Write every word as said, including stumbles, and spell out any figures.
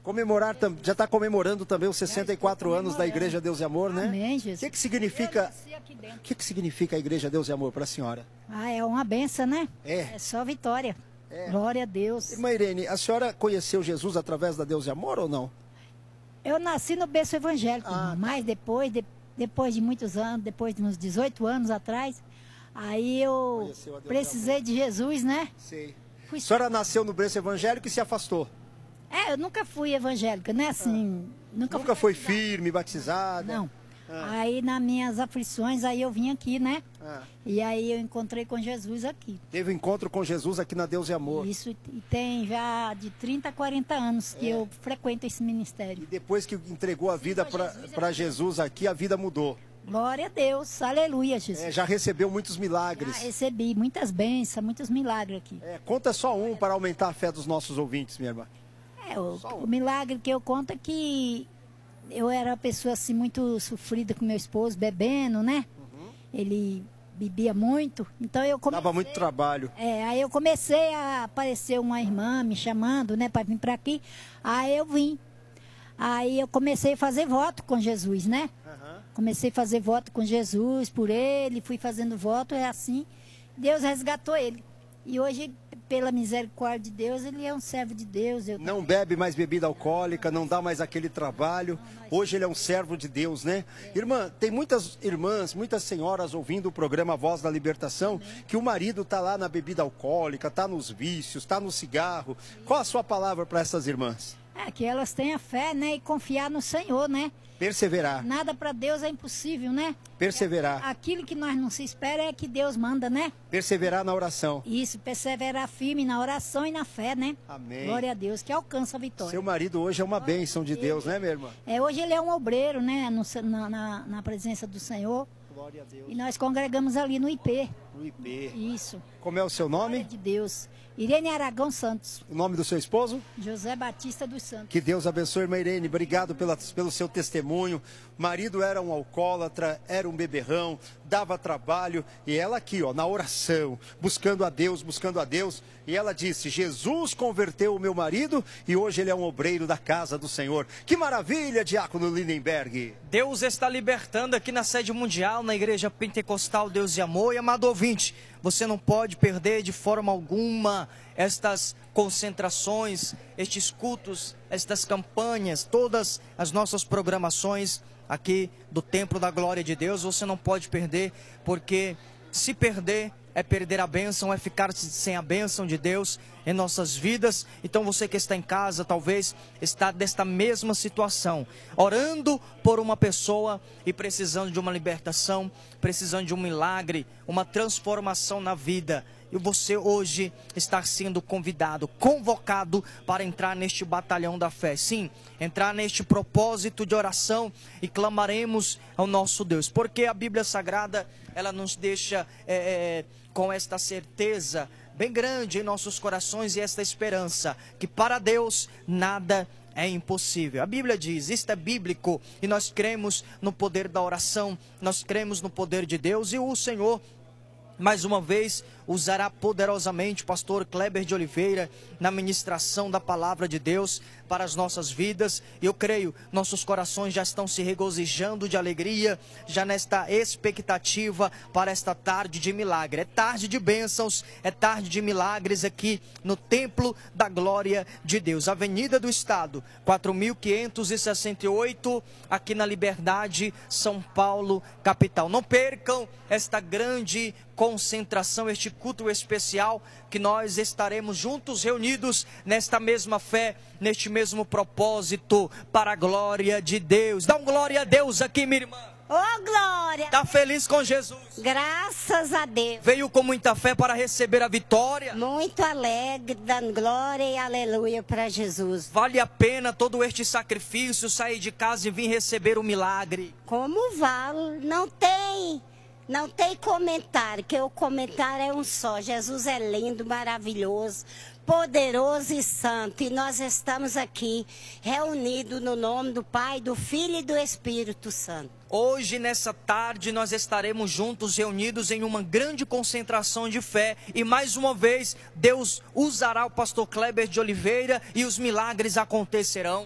Comemorar, tam- já está comemorando também os sessenta e quatro anos da Igreja Deus e Amor, né? Amém, O Jesus. que, que significa, Eu nasci aqui dentro. o que, que significa a Igreja Deus e Amor para a senhora? Ah, é uma benção, né? É. É só vitória. É. Glória a Deus. Irmã Irene, a senhora conheceu Jesus através da Deus e Amor ou não? Eu nasci no berço evangélico, Ah, irmão, mas depois, de, depois de muitos anos, depois de uns dezoito anos atrás, aí eu Conheceu a Deus e precisei de Jesus, né? Sei. Fui- A senhora nasceu no berço evangélico e se afastou. É, eu nunca fui evangélica, né? Assim, nunca, Nunca fui foi firme, batizada? Não. Ah. Aí nas minhas aflições, aí eu vim aqui, né? Ah. E aí eu encontrei com Jesus aqui. Teve um encontro com Jesus aqui na Deus e Amor. Isso e tem já de trinta a quarenta anos que É. eu frequento esse E ministério. depois que entregou a vida pra Jesus, para Jesus aqui, a vida mudou. Glória a Deus, aleluia, Jesus. É, já recebeu muitos Já milagres. recebi muitas bênçãos, muitos milagres aqui. É, conta só um para aumentar a fé dos nossos ouvintes, minha irmã. É, o, Só um. o milagre que eu conto é que eu era uma pessoa assim muito sofrida com meu esposo, bebendo, né? Ele bebia muito, então eu comecei... Dava muito trabalho. É, aí eu comecei a aparecer uma irmã me chamando, né, para vir para aqui. Aí eu vim. Aí eu comecei a fazer voto com Jesus, né? Comecei a fazer voto com Jesus por ele, fui fazendo voto, é assim. Deus resgatou ele. E hoje, pela misericórdia de Deus, ele é um servo de Deus. Eu... Não bebe mais bebida alcoólica, não dá mais aquele trabalho. Hoje ele é um servo de Deus, né? Irmã, tem muitas irmãs, muitas senhoras ouvindo o programa Voz da Libertação, que o marido tá lá na bebida alcoólica, tá nos vícios, tá no cigarro. Qual a sua palavra para essas irmãs? É, que elas tenham fé, né? E confiar no Senhor, né? Perseverar, Nada para Deus é impossível, né? perseverar, Aquilo que nós não se espera é que Deus manda, né? perseverar na oração. Isso, perseverar firme na oração e na fé, né? Amém. Glória a Deus, que alcança a vitória. Seu marido hoje é uma bênção de Deus, né, minha irmã? É, hoje ele é um obreiro, né? No- na, na, na presença do Senhor. Glória a Deus. E nós congregamos ali no I P. No I P. Isso. Como é o seu Glória nome? de Deus. Irene Aragão Santos. O nome do seu esposo? José Batista dos Santos. Que Deus abençoe, irmã Irene. Obrigado pela, pelo seu testemunho. O marido era um alcoólatra, era um beberrão, dava trabalho. E ela aqui, ó, na oração, buscando a Deus, buscando a Deus. E ela disse, Jesus converteu o meu marido e hoje ele é um obreiro da casa do Senhor. Que maravilha, diácono Lindenberg. Deus está libertando aqui na sede mundial, na Igreja Pentecostal Deus e Amor. E amado ouvinte, você não pode perder de forma alguma estas concentrações, estes cultos, estas campanhas, todas as nossas programações aqui do Templo da Glória de Deus. Você não pode perder, porque se perder é perder a bênção, é ficar sem a bênção de Deus em nossas vidas. Então você que está em casa, talvez está desta mesma situação, orando por uma pessoa e precisando de uma libertação, precisando de um milagre, uma transformação na vida. E você hoje está sendo convidado, convocado para entrar neste batalhão da fé. Sim, entrar neste propósito de oração e clamaremos ao nosso Deus. Porque a Bíblia Sagrada, ela nos deixa é, é, com esta certeza bem grande em nossos corações e esta esperança, que para Deus nada é impossível. A Bíblia diz, isto é bíblico, e nós cremos no poder da oração, nós cremos no poder de Deus, e o Senhor mais uma vez usará poderosamente o pastor Kleber de Oliveira na ministração da palavra de Deus para as nossas vidas. E eu creio, nossos corações já estão se regozijando de alegria, já nesta expectativa para esta tarde de milagre. É tarde de bênçãos, é tarde de milagres aqui no Templo da Glória de Deus. Avenida do Estado, quatro mil quinhentos e sessenta e oito, aqui na Liberdade, São Paulo, capital. Não percam esta grande concentração, este culto especial, que nós estaremos juntos, reunidos nesta mesma fé, neste mesmo propósito, para a glória de Deus. Dá um glória a Deus aqui, minha irmã. Ô, glória! Está feliz com Jesus? Graças a Deus. Veio com muita fé para receber a vitória? Muito alegre, dando glória e aleluia para Jesus. Vale a pena todo este sacrifício, sair de casa e vir receber o milagre? Como vale? Não tem... Não tem comentário, que o comentário é um só. Jesus é lindo, maravilhoso, poderoso e santo. E nós estamos aqui reunidos no nome do Pai, do Filho e do Espírito Santo. Hoje, nessa tarde, nós estaremos juntos, reunidos em uma grande concentração de fé. E mais uma vez, Deus usará o pastor Kleber de Oliveira e os milagres acontecerão.